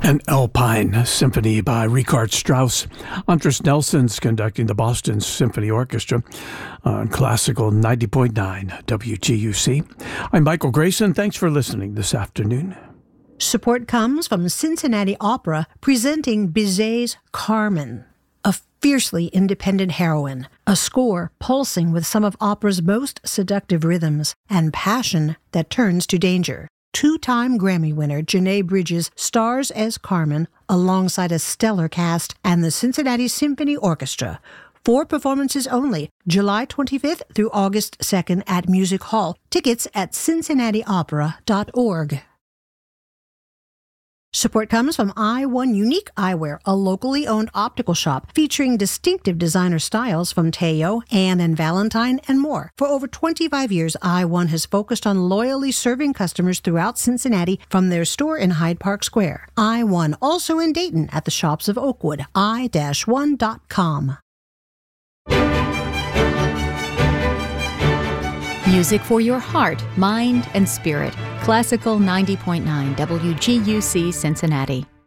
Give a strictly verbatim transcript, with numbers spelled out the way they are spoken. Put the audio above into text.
An Alpine Symphony by Richard Strauss. Andres Nelson's conducting the Boston Symphony Orchestra on Classical ninety point nine W G U C. I'm Michael Grayson. Thanks for listening this afternoon. Support comes from Cincinnati Opera presenting Bizet's Carmen, a fiercely independent heroine, a score pulsing with some of opera's most seductive rhythms and passion that turns to danger. Two-time Grammy winner Janae Bridges stars as Carmen alongside a stellar cast and the Cincinnati Symphony Orchestra. Four performances only, July twenty-fifth through August second at Music Hall. Tickets at cincinnati opera dot org. Support comes from I one Unique Eyewear, a locally owned optical shop featuring distinctive designer styles from Teo, Anne and Valentine, and more. For over twenty-five years, I one has focused on loyally serving customers throughout Cincinnati from their store in Hyde Park Square. I one, also in Dayton at the shops of Oakwood, i one dot com. Music for your heart, mind, and spirit. Classical ninety point nine W G U C Cincinnati.